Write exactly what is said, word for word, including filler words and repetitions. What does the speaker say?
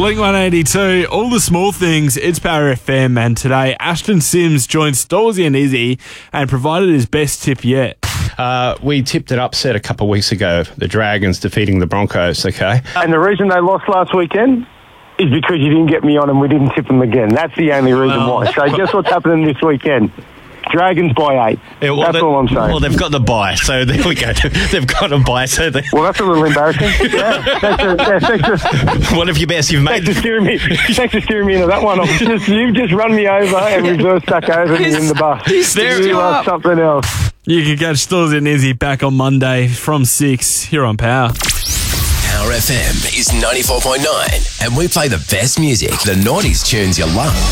Blink one eighty-two, all the small things, it's Power F M, and today Ashton Sims joined Stolzy and Izzy and provided his best tip yet. Uh, we tipped an upset a couple of weeks ago, the Dragons defeating the Broncos, okay? And the reason they lost last weekend is because you didn't get me on and we didn't tip them again. That's the only reason Well, why. So guess what's happening this weekend? Dragons by eight. Yeah, well, that's they, all I'm saying. Well, they've got the bye, so there we go. They've got a bye, so they... Well, that's a little embarrassing. Yeah, thanks for, yeah, thanks for, One of your best you've made. thanks for steering me. Thanks for steering me into that one. I've just, you've just run me over and reverse back over me in the bus. steered You you are up. something else. You can catch Stolzy and Izzy back on Monday from six here on Power. Power F M is ninety-four point nine, and we play the best music, the noughties tunes you love.